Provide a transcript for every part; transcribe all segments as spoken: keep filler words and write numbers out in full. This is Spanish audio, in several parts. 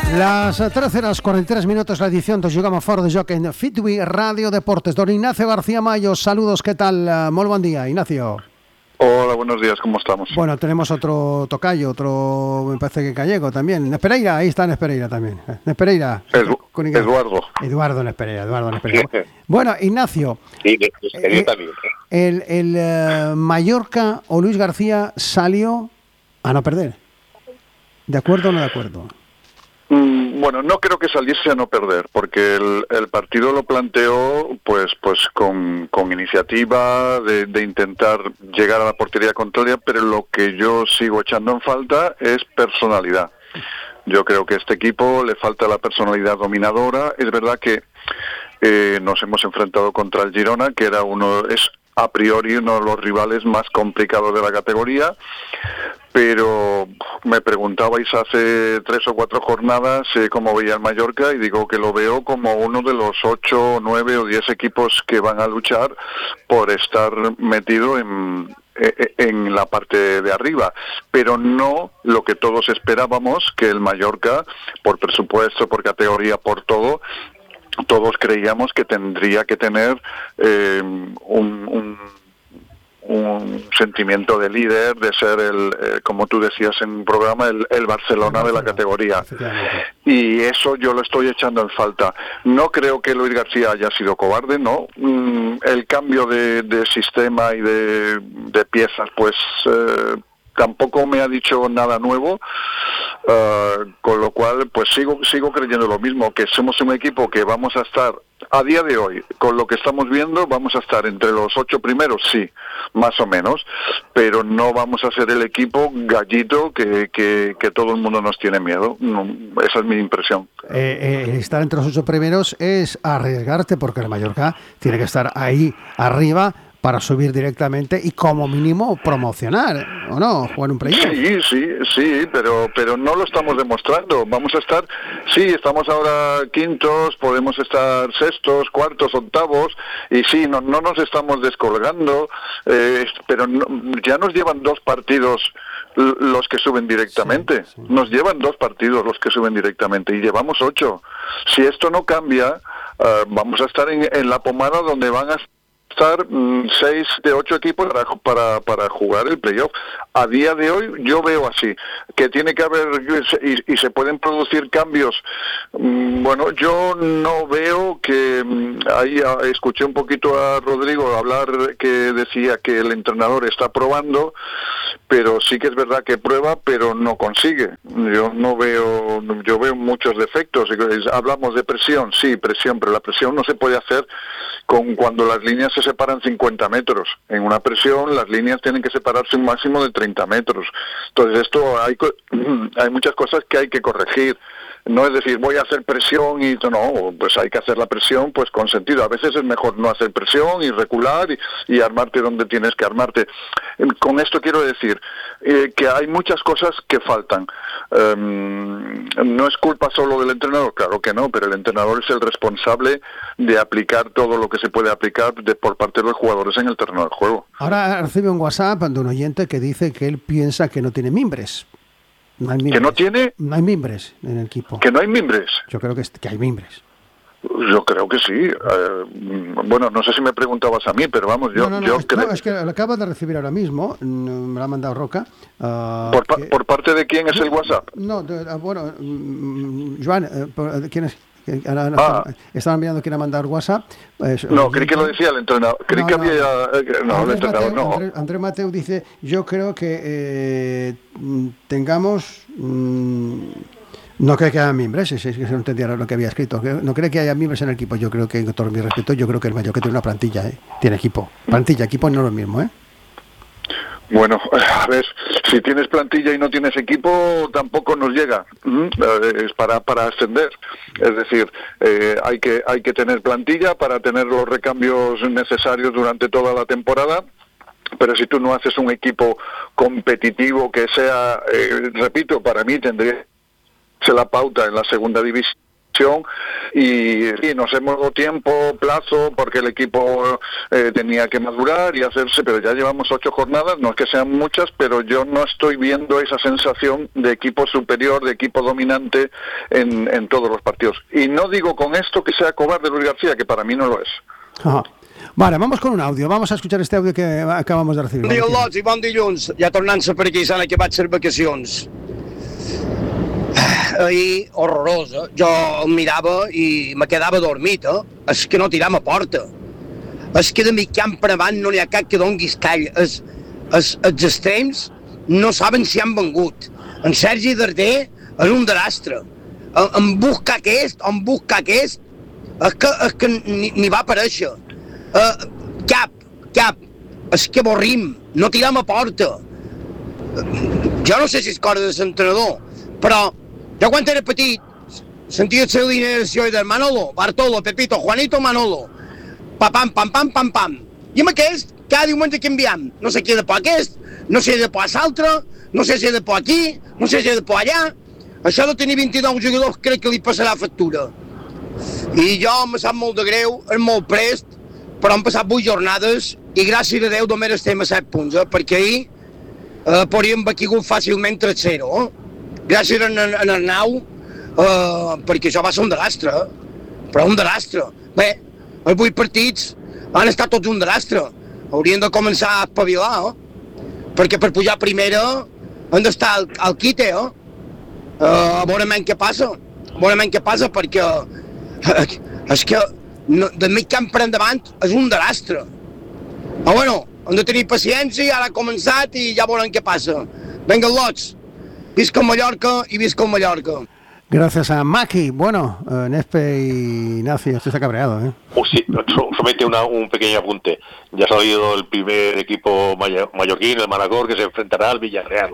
Las trece horas cuarenta y tres minutos, la edición de Jugamos Fora de Joc en Fitwi Radio Deportes. Don Ignacio García Mayo, saludos, ¿qué tal? Muy buen día, Ignacio. Hola, buenos días, ¿cómo estamos? Bueno, tenemos otro tocayo, otro, me parece que gallego también. Nespereira, ahí está Nespereira también. Nespereira. Edu, Eduardo. Eduardo Nespereira, Eduardo Nespereira. Bueno, Ignacio. Sí, Nespereira eh, también. El, el uh, Mallorca o Luis García salió a no perder. ¿De acuerdo o no de acuerdo? Mm, bueno, no creo que saliese a no perder, porque el, el partido lo planteó pues pues con, con iniciativa de, de intentar llegar a la portería contraria, pero lo que yo sigo echando en falta es personalidad. Yo creo que a este equipo le falta la personalidad dominadora. Es verdad que eh, nos hemos enfrentado contra el Girona, que era uno es a priori uno de los rivales más complicados de la categoría, pero me preguntabais hace tres o cuatro jornadas eh, cómo veía el Mallorca, y digo que lo veo como uno de los ocho, nueve o diez equipos que van a luchar por estar metido en, en la parte de arriba, pero no lo que todos esperábamos, que el Mallorca, por presupuesto, por categoría, por todo, todos creíamos que tendría que tener eh, un, un, un sentimiento de líder, de ser el, eh, como tú decías en un programa, el, el Barcelona de la categoría. Y eso yo lo estoy echando en falta. No creo que Luis García haya sido cobarde, ¿no? Mm, el cambio de, de sistema y de, de piezas, pues eh, tampoco me ha dicho nada nuevo. Uh, con lo cual pues sigo sigo creyendo lo mismo, que somos un equipo que vamos a estar a día de hoy, con lo que estamos viendo, vamos a estar entre los ocho primeros, sí, más o menos, pero no vamos a ser el equipo gallito que, que, que todo el mundo nos tiene miedo. No, esa es mi impresión. Eh, eh, estar entre los ocho primeros es arriesgarte, porque el Mallorca tiene que estar ahí arriba para subir directamente y como mínimo promocionar, ¿o no? Jugar un playoff. Sí, sí, sí, pero pero no lo estamos demostrando. Vamos a estar, sí, estamos ahora quintos, podemos estar sextos, cuartos, octavos, y sí, no, no nos estamos descolgando, eh, pero no, ya nos llevan dos partidos los que suben directamente. Sí, sí. Nos llevan dos partidos los que suben directamente y llevamos ocho. Si esto no cambia, uh, vamos a estar en, en la pomada donde van a estar mm, seis de ocho equipos para, para para jugar el playoff. A día de hoy yo veo así, que tiene que haber y, y se pueden producir cambios. Mm, bueno, yo no veo que mm, ahí a, escuché un poquito a Rodrigo hablar, que decía que el entrenador está probando, pero sí que es verdad que prueba, pero no consigue. Yo no veo, yo veo muchos defectos. Hablamos de presión, sí, presión, pero la presión no se puede hacer con cuando las líneas se separan cincuenta metros. En una presión las líneas tienen que separarse un máximo de treinta metros. Entonces esto hay hay muchas cosas que hay que corregir. No es decir, voy a hacer presión y no, pues hay que hacer la presión pues con sentido. A veces es mejor no hacer presión y recular y, y armarte donde tienes que armarte. Con esto quiero decir eh, que hay muchas cosas que faltan. Um, no es culpa solo del entrenador, claro que no, pero el entrenador es el responsable de aplicar todo lo que se puede aplicar de, por parte de los jugadores en el terreno del juego. Ahora recibe un WhatsApp de un oyente que dice que él piensa que no tiene mimbres. No hay mimbres. ¿Que no tiene? No hay mimbres en el equipo. ¿Que no hay mimbres? Yo creo que, es, que hay mimbres. Yo creo que sí. Eh, bueno, no sé si me preguntabas a mí, pero vamos, yo, no, no, no, yo es, creo... No, es que lo acabas de recibir ahora mismo, me lo ha mandado Roca. Uh, ¿Por, que... ¿Por parte de quién es el WhatsApp? No, de, bueno, mm, Joan, eh, ¿quién es? Ahora ah. Estaban mirando quién ha mandado WhatsApp. Pues, no, creí que lo decía el entrenador. Creí no, que había... No, no el entrenador Mateu, no. André, André Mateu dice, yo creo que eh, tengamos... Mmm, no creo que haya miembros, es que se no entendía lo que había escrito. No creo que haya miembros en el equipo. Yo creo que, con todo mi respeto, yo creo que el Mallorca tiene una plantilla, ¿eh? Tiene equipo. Plantilla, equipo no es lo mismo, ¿eh? Bueno, a ver, si tienes plantilla y no tienes equipo, tampoco nos llega. Es para para ascender. Es decir, eh, hay que hay que tener plantilla para tener los recambios necesarios durante toda la temporada. Pero si tú no haces un equipo competitivo que sea, eh, repito, para mí tendría que ser la pauta en la segunda división y, y nos hemos dado tiempo, plazo, porque el equipo eh, tenía que madurar y hacerse, pero ya llevamos ocho jornadas, no es que sean muchas, pero yo no estoy viendo esa sensación de equipo superior, de equipo dominante en, en todos los partidos. Y no digo con esto que sea cobarde Luis García, que para mí no lo es. Ajá. Vale, vamos con un audio, vamos a escuchar este audio que acabamos de recibir. Bon dia, Lots, i bon dilluns. Ja tornant-se per aquí, s'han acabat les vacacions. Ahir, horrorosa. Jo em mirava i me quedava dormit, eh? És que no tiram a porta. És que de mig camp per avant no n'hi ha cap que donguis call. Es, es, els extrems no saben si han vengut. En Sergi Darder és un desastre. En, en busca aquest, en busca aquest, és que, és que ni, ni va aparèixer. Uh, cap, cap. És que avorrim. No tiram a porta. Jo no sé si és cosa de l'entrenador, però jo quan era petit sentia la alineació del Manolo, Bartolo, Pepito, Juanito, Manolo. Pa pam, pam, pam, pam, pam. I amb aquest, cada diumenge canviam. No sé qui he de por aquest, no sé si he de por a l'altre, no sé si he de por aquí, no sé si he de por allà. Això de tenir vint-i-nou jugadors crec que li passarà factura. I jo me sap molt de greu, és molt prest, però han passat vuit jornades i gràcies a Déu només estem a set punts, eh? Perquè ahir eh, podríem haver caigut fàcilment tres zero. Eh? Gràcies a en Arnau, eh, perquè això va ser un desastre, eh? Però un desastre. Bé, els vuit partits han estat tots un desastre. Haurien de començar a espavilar, eh? Perquè per pujar a primera han d'estar al, al quite, eh? Uh, a veure què passa, a veure què passa, perquè uh, és que no, de mig camp per endavant és un desastre. Però bueno, hem de tenir paciència, ara ha començat i ja veurem què passa. Vinga, Lots, visca Mallorca y visca Mallorca. Gracias a Maki. Bueno, uh, Nespe y Ignacio, esto está cabreado, ¿eh? Oh, sí, solamente una, un pequeño apunte. Ya ha salido el primer equipo mallor, mallorquín, el Manacor, que se enfrentará al Villarreal.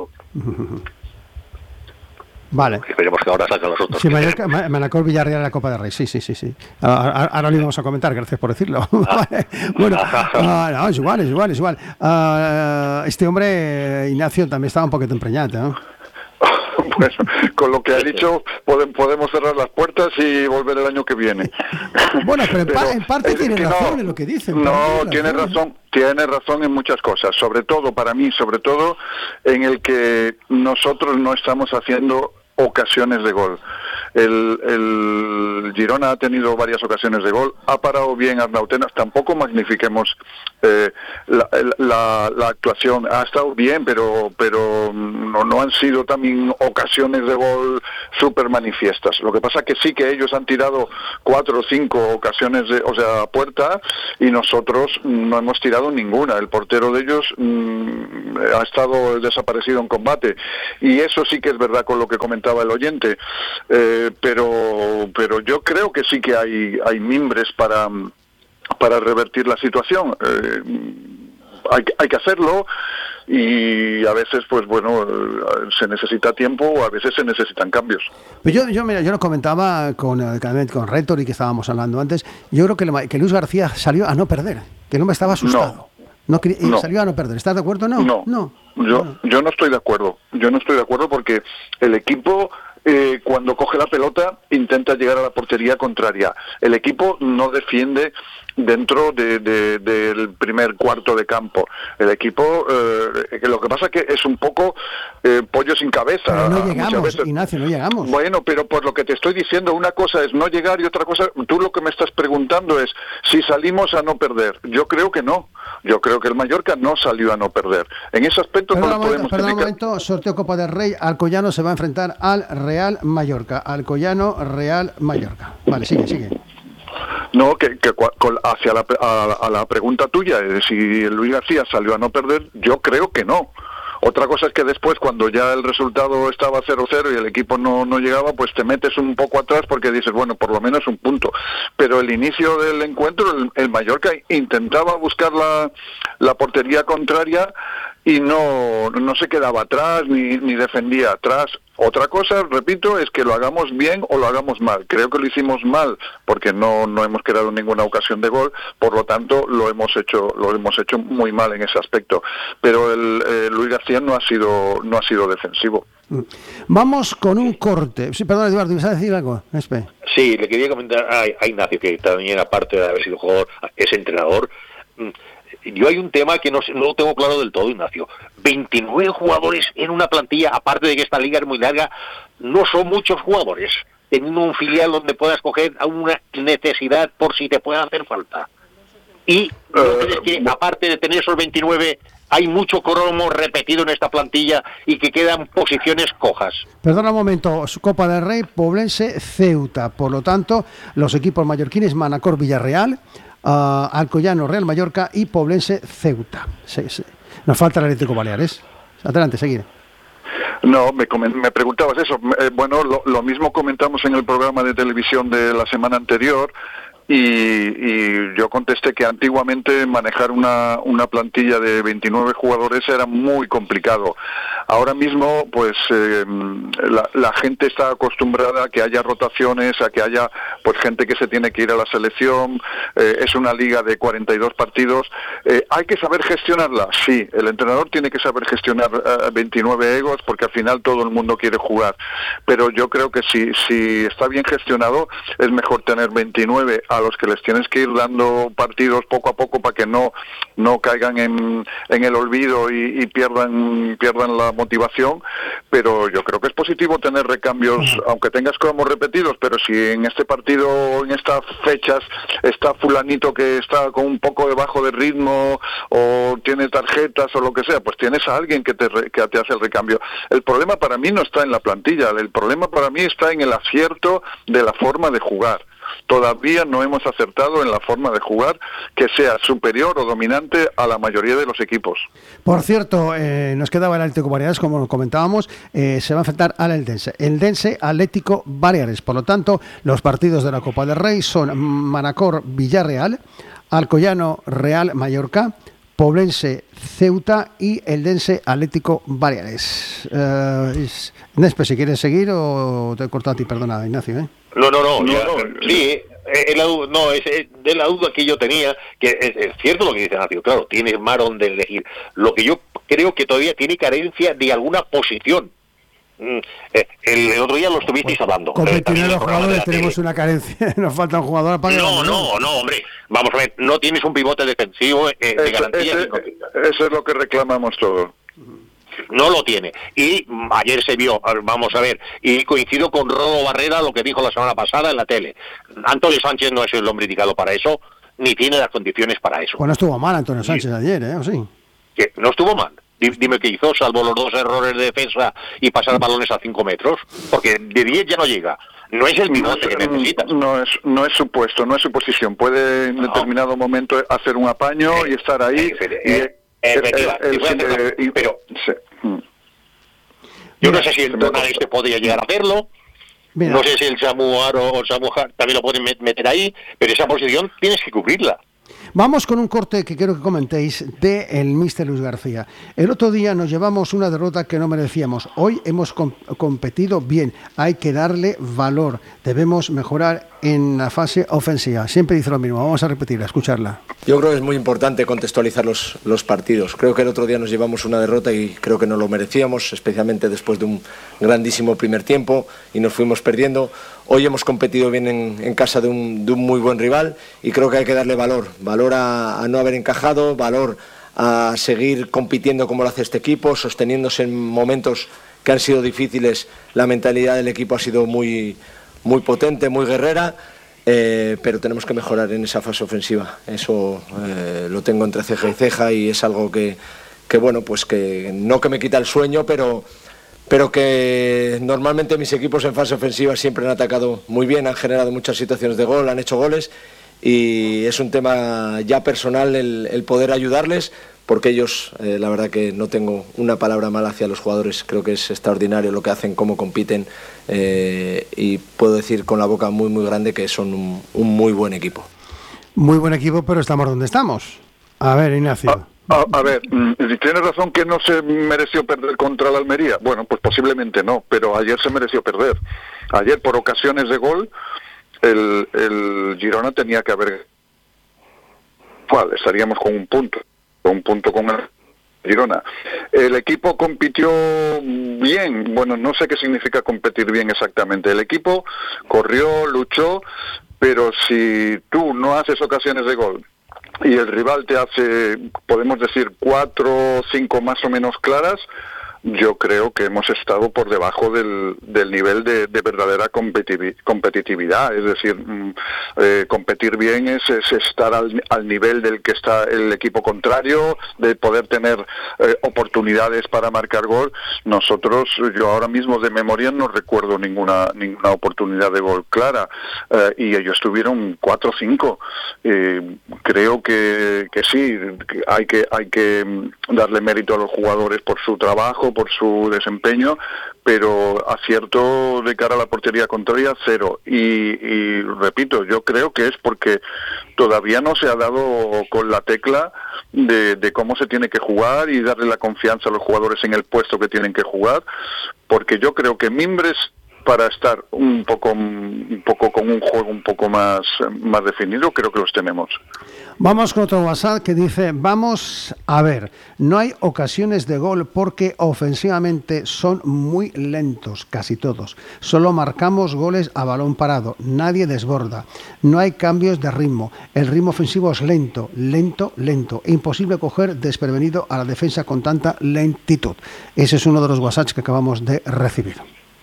Vale. Esperemos que ahora salgan los otros. Sí, Mallorca, Manacor, Villarreal, la Copa del Rey. Sí, sí, sí, sí. Ahora, ahora lo íbamos a comentar, gracias por decirlo. Vale. Bueno, uh, no, es igual, es igual, es igual. Uh, este hombre, Ignacio, también estaba un poquito empreñado, ¿no? Bueno, con lo que ha dicho podemos cerrar las puertas y volver el año que viene. Bueno, pero en, pero, pa en parte eh, tiene razón no, en lo que dicen. No, tiene razón, tiene razón en muchas cosas, sobre todo para mí, sobre todo en el que nosotros no estamos haciendo ocasiones de gol. El, el Girona ha tenido varias ocasiones de gol, ha parado bien Arnautenas, tampoco magnifiquemos eh, la, la, la actuación, ha estado bien, pero pero no, no han sido también ocasiones de gol súper manifiestas. Lo que pasa que sí que ellos han tirado cuatro o cinco ocasiones, de, o sea, a puerta, y nosotros no hemos tirado ninguna. El portero de ellos mmm, ha estado desaparecido en combate, y eso sí que es verdad con lo que comentaba el oyente. Eh, pero pero yo creo que sí que hay hay mimbres para para revertir la situación. Eh, hay hay que hacerlo, y a veces pues bueno se necesita tiempo, o a veces se necesitan cambios. Pues yo yo mira, yo lo comentaba con con Retori, que estábamos hablando antes. Yo creo que, que Luis García salió a no perder, que no me estaba asustado. No, no, no. Salió a no perder. ¿Estás de acuerdo? No. No. no. Yo bueno. yo no estoy de acuerdo. Yo no estoy de acuerdo porque el equipo Eh, cuando coge la pelota intenta llegar a la portería contraria. El equipo no defiende dentro de, de, del primer cuarto de campo. El equipo, eh, que lo que pasa que es un poco eh, pollo sin cabeza. Pero no llegamos, Ignacio, no llegamos. Bueno, pero por lo que te estoy diciendo, una cosa es no llegar y otra cosa, tú lo que me estás preguntando es si salimos a no perder. Yo creo que no. Yo creo que el Mallorca no salió a no perder. En ese aspecto perdón, no lo podemos Perdón un momento, sorteo Copa del Rey, Alcoyano se va a enfrentar al Real Mallorca. Alcoyano, Real Mallorca. Vale, sigue, sigue. No, que, que con, hacia la, a, a la pregunta tuya, de si Luis García salió a no perder, yo creo que no. Otra cosa es que después, cuando ya el resultado estaba cero cero y el equipo no, no llegaba, pues te metes un poco atrás porque dices, bueno, por lo menos un punto. Pero el inicio del encuentro, el, el Mallorca intentaba buscar la, la portería contraria y no, no se quedaba atrás ni, ni defendía atrás. Otra cosa, repito, es que lo hagamos bien o lo hagamos mal. Creo que lo hicimos mal porque no, no hemos creado ninguna ocasión de gol, por lo tanto lo hemos hecho lo hemos hecho muy mal en ese aspecto. Pero el eh, Luis García no ha sido no ha sido defensivo. Vamos con un corte. Sí, perdón, Eduardo, ¿ibas a decir algo? Espe. Sí, le quería comentar a, a Ignacio, que también aparte de haber sido jugador, es entrenador. Yo hay un tema que no, no lo tengo claro del todo, Ignacio. veintinueve jugadores en una plantilla, aparte de que esta liga es muy larga, no son muchos jugadores. Teniendo un filial donde puedas coger a una necesidad por si te puede hacer falta. Y ¿no crees que aparte de tener esos veintinueve hay mucho cromo repetido en esta plantilla y que quedan posiciones cojas? Perdona un momento, Copa del Rey, Poblense, Ceuta. Por lo tanto, los equipos mallorquines, Manacor, Villarreal, uh, Alcoyano, Real Mallorca y Poblense, Ceuta. Sí, sí. Nos falta el Atlético Baleares. Adelante, seguir. No, me, me preguntabas eso. Eh, bueno, lo, lo mismo comentamos en el programa de televisión de la semana anterior. Y, y yo contesté que antiguamente manejar una, una plantilla de veintinueve jugadores era muy complicado. Ahora mismo, pues eh, la, la gente está acostumbrada a que haya rotaciones, a que haya pues gente que se tiene que ir a la selección. Eh, es una liga de cuarenta y dos partidos. Eh, ¿Hay que saber gestionarla? Sí, el entrenador tiene que saber gestionar eh, veintinueve egos, porque al final todo el mundo quiere jugar. Pero yo creo que si, si está bien gestionado, es mejor tener veintinueve a los que les tienes que ir dando partidos poco a poco para que no no caigan en, en el olvido y, y pierdan pierdan la motivación. Pero yo creo que es positivo tener recambios, aunque tengas cromos repetidos, pero si en este partido, en estas fechas, está fulanito que está con un poco debajo de ritmo o tiene tarjetas o lo que sea, pues tienes a alguien que te, que te hace el recambio. El problema para mí no está en la plantilla, el problema para mí está en el acierto de la forma de jugar. Todavía no hemos acertado en la forma de jugar que sea superior o dominante a la mayoría de los equipos. Por cierto, eh, nos quedaba el Atlético Baleares, como comentábamos, eh, se va a enfrentar al Eldense. Eldense Atlético Baleares. Por lo tanto, los partidos de la Copa del Rey son Manacor Villarreal, Alcoyano Real Mallorca, Poblense Ceuta y Eldense Atlético Baleares. Eh, Nespe, si quieres seguir o te he cortado a ti, perdona, Ignacio, ¿eh? No, no, no, no, ya, no. sí, es la, no, es, es de la duda que yo tenía, que es, es cierto lo que dice Ignacio, claro, tienes mar donde elegir. Lo que yo creo que todavía tiene carencia de alguna posición. Mm, eh, el, el otro día lo estuvisteis hablando. Con eh, veintinueve jugadores tenemos una carencia, nos falta un jugador para No, no, no, hombre, vamos a ver, no tienes un pivote defensivo eh, de Eso, garantía. ese, eso es lo que reclamamos todos. No lo tiene. Y ayer se vio, vamos a ver, y coincido con Rodo Barrera, lo que dijo la semana pasada en la tele. Antonio Sánchez no es el hombre indicado para eso, ni tiene las condiciones para eso. Pues no estuvo mal Antonio Sánchez sí. ayer, ¿eh? ¿O sí? ¿Qué? ¿No estuvo mal? Dime qué hizo, salvo los dos errores de defensa y pasar balones a cinco metros, porque de diez ya no llega. No es el pivote que necesitas. No es, no es su puesto, no es su posición. Puede en no. determinado momento hacer un apaño eh, y estar ahí. Eh, y, eh, Efectivamente, eh, pero sí. yo no sé si el Tonal este podría llegar a hacerlo. Mira. No sé si el Samuar o el Samuar también lo pueden meter ahí, pero esa posición tienes que cubrirla. Vamos con un corte que quiero que comentéis de el míster Luis García. El otro día nos llevamos una derrota que no merecíamos. Hoy hemos com- competido bien. Hay que darle valor. Debemos mejorar en la fase ofensiva. Siempre dice lo mismo. Vamos a repetirla, escucharla. Yo creo que es muy importante contextualizar los, los partidos. Creo que el otro día nos llevamos una derrota y creo que no lo merecíamos, especialmente después de un grandísimo primer tiempo y nos fuimos perdiendo. Hoy hemos competido bien en, en casa de un, de un muy buen rival y creo que hay que darle valor. Valor a, a no haber encajado, valor a seguir compitiendo como lo hace este equipo, sosteniéndose en momentos que han sido difíciles. La mentalidad del equipo ha sido muy, muy potente, muy guerrera. Eh, pero tenemos que mejorar en esa fase ofensiva. Eso eh, lo tengo entre ceja y ceja y es algo que, que bueno, pues que no que me quita el sueño, pero, pero que normalmente mis equipos en fase ofensiva siempre han atacado muy bien, han generado muchas situaciones de gol, han hecho goles y es un tema ya personal el, el poder ayudarles, porque ellos, eh, la verdad que no tengo una palabra mala hacia los jugadores, creo que es extraordinario lo que hacen, cómo compiten, eh, y puedo decir con la boca muy muy grande que son un, un muy buen equipo. Muy buen equipo, pero estamos donde estamos. A ver, Ignacio. A, a, a ver, ¿tienes razón que no se mereció perder contra la Almería? Bueno, pues posiblemente no, pero ayer se mereció perder. Ayer, por ocasiones de gol, el, el Girona tenía que haber... ¿Cuál? Estaríamos con un punto. Un punto con el Girona. El equipo compitió bien, bueno, no sé qué significa competir bien exactamente. El equipo corrió, luchó, pero si tú no haces ocasiones de gol y el rival te hace, podemos decir, cuatro o cinco más o menos claras, yo creo que hemos estado por debajo del, del nivel de, de verdadera competitiv- competitividad. Es decir, mm, eh, competir bien es, es estar al, al nivel del que está el equipo contrario, de poder tener eh, oportunidades para marcar gol. Nosotros, yo ahora mismo de memoria no recuerdo ninguna ninguna oportunidad de gol clara, eh, y ellos tuvieron cuatro o cinco. Eh, creo que, que sí, que hay que hay que darle mérito a los jugadores por su trabajo, por su desempeño, pero acierto de cara a la portería contraria, cero. Y, y repito, yo creo que es porque todavía no se ha dado con la tecla de, de cómo se tiene que jugar y darle la confianza a los jugadores en el puesto que tienen que jugar, porque yo creo que Mimbres, para estar un poco un poco con un juego un poco más, más definido, creo que los tenemos. Vamos con otro WhatsApp que dice, vamos a ver, no hay ocasiones de gol porque ofensivamente son muy lentos, casi todos. Solo marcamos goles a balón parado, nadie desborda, no hay cambios de ritmo, el ritmo ofensivo es lento, lento, lento, imposible coger desprevenido a la defensa con tanta lentitud. Ese es uno de los WhatsApps que acabamos de recibir.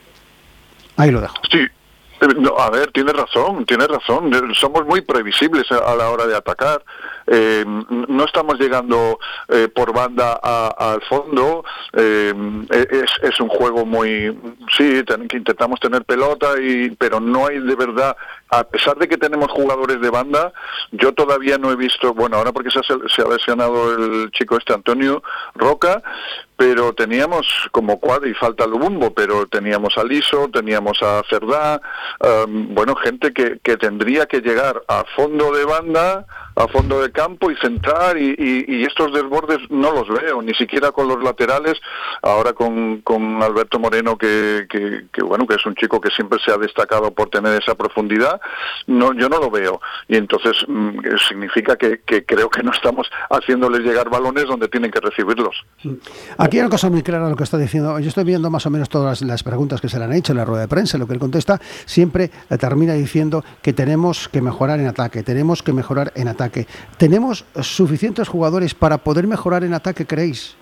Ahí lo dejo. Sí, no, a ver, tienes razón, tienes razón. Somos muy previsibles a la hora de atacar. Eh, no estamos llegando eh, por banda a, al fondo. Eh, es, es un juego muy... Sí, ten, que intentamos tener pelota, y pero no hay de verdad... A pesar de que tenemos jugadores de banda, yo todavía no he visto... Bueno, ahora porque se ha, se ha lesionado el chico este Antonio Roca, pero teníamos como cuadro, y falta Lubumbo, pero teníamos a Liso, teníamos a Cerdá, um, bueno, gente que, que tendría que llegar a fondo de banda, a fondo de campo y centrar, y, y, y estos desbordes no los veo, ni siquiera con los laterales. Ahora con, con Alberto Moreno, que, que, que bueno, que es un chico que siempre se ha destacado por tener esa profundidad, no, yo no lo veo, y entonces mmm, significa que, que creo que no estamos haciéndoles llegar balones donde tienen que recibirlos. Aquí hay una cosa muy clara lo que está diciendo. Yo estoy viendo más o menos todas las, las preguntas que se le han hecho en la rueda de prensa. Lo que él contesta siempre termina diciendo que tenemos que mejorar en ataque, tenemos que mejorar en ataque. ¿Tenemos suficientes jugadores para poder mejorar en ataque, creéis?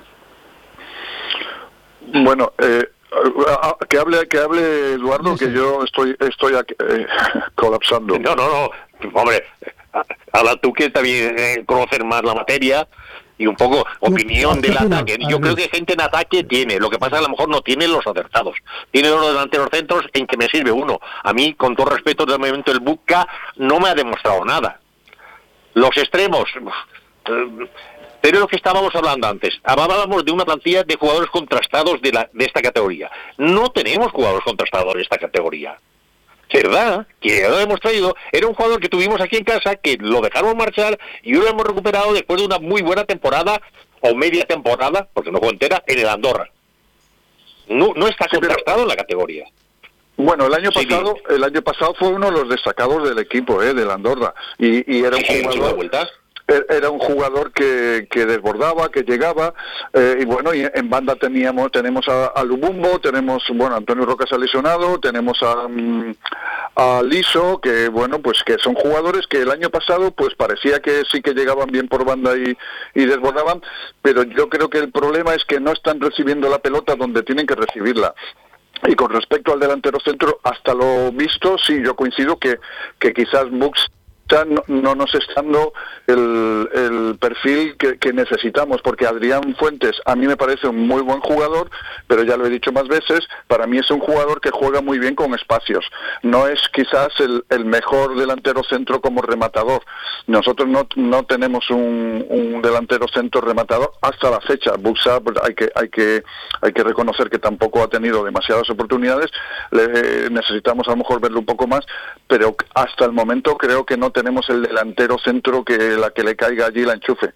Bueno, eh, que hable que hable Eduardo, sí, sí. Que yo estoy estoy aquí, eh, colapsando. No, no, no, hombre, habla tú, que también eh, conocer más la materia y un poco opinión del ataque. Yo creo que gente en ataque tiene, lo que pasa es que a lo mejor no tiene los acertados. Tiene los delanteros centros en que me sirve uno. A mí, con todo respeto, de momento el Buca no me ha demostrado nada. Los extremos... Eh, Pero es lo que estábamos hablando antes. Hablábamos de una plantilla de jugadores contrastados de, la, de esta categoría. No tenemos jugadores contrastados de esta categoría. ¿Verdad? Que lo hemos traído. Era un jugador que tuvimos aquí en casa, que lo dejaron marchar y hoy lo hemos recuperado después de una muy buena temporada, o media temporada, porque no fue entera, en el Andorra. No, no está contrastado en la categoría. Bueno, el año pasado, sí, el año pasado fue uno de los destacados del equipo, eh, del Andorra, y, y era un sí, jugador... Era un jugador que, que desbordaba, que llegaba, eh, y bueno, y en banda teníamos tenemos a, a Lubumbo, tenemos, bueno, Antonio Roca se ha lesionado, tenemos a, a Liso, que bueno, pues que son jugadores que el año pasado pues parecía que sí que llegaban bien por banda y, y desbordaban, pero yo creo que el problema es que no están recibiendo la pelota donde tienen que recibirla. Y con respecto al delantero centro, hasta lo visto, sí, yo coincido que, que quizás Bux No, no nos está dando el, el perfil que, que necesitamos, porque Adrián Fuentes a mí me parece un muy buen jugador, pero ya lo he dicho más veces, para mí es un jugador que juega muy bien con espacios. No es quizás el, el mejor delantero centro como rematador. Nosotros no, no tenemos un, un delantero centro rematador hasta la fecha. Buxa, pues hay que hay que hay que reconocer que tampoco ha tenido demasiadas oportunidades. Le, necesitamos a lo mejor verlo un poco más, pero hasta el momento creo que no tenemos el delantero centro que la que le caiga allí la enchufe.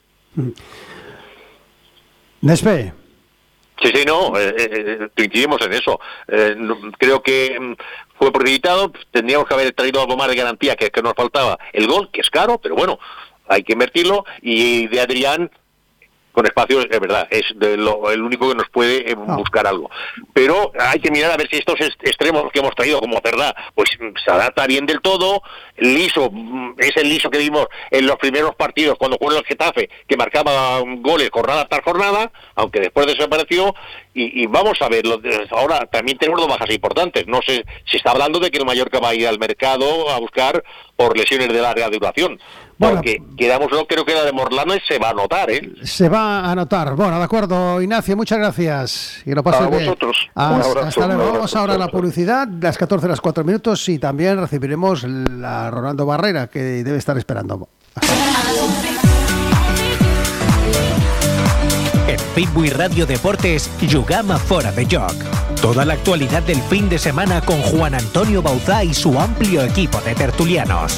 Nespe. Sí, sí, no, eh, eh, coincidimos en eso. Eh, no, creo que mm, fue precipitado, tendríamos que haber traído algo más de garantía, que, que nos faltaba el gol, que es caro, pero bueno, hay que invertirlo, y de Adrián, con espacio, es verdad, es de lo, el único que nos puede eh, no. buscar algo. Pero hay que mirar a ver si estos est- extremos que hemos traído como Cerdá, pues se adapta bien del todo. Liso, es el Liso que vimos en los primeros partidos cuando jugó en el Getafe, que marcaba goles jornada tras jornada, aunque después desapareció. Y, y vamos a ver, ahora también tenemos dos bajas importantes. No sé, se está hablando de que el Mallorca va a ir al mercado a buscar por lesiones de larga duración. Bueno, porque quedamos, no creo que la de Morlano se va a notar, ¿eh? Se va a notar. Bueno, de acuerdo, Ignacio, muchas gracias. Y lo pases A bien. vosotros. Hasta, Un abrazo, hasta un luego. abrazo. Vamos ahora a la publicidad, las catorce horas cuatro minutos, y también recibiremos la Rolando Barrera, que debe estar esperando. En Pitbull Radio Deportes, Jugama Fora de Joc. Toda la actualidad del fin de semana con Juan Antonio Bauzá y su amplio equipo de tertulianos.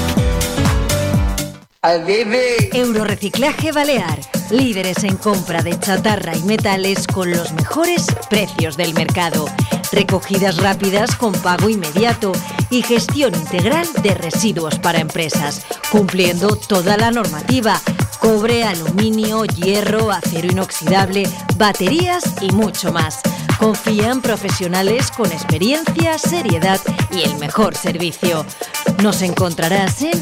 Eurorreciclaje Balear, líderes en compra de chatarra y metales con los mejores precios del mercado. Recogidas rápidas con pago inmediato y gestión integral de residuos para empresas, cumpliendo toda la normativa: cobre, aluminio, hierro, acero inoxidable, baterías y mucho más. Confían profesionales con experiencia, seriedad y el mejor servicio. Nos encontrarás en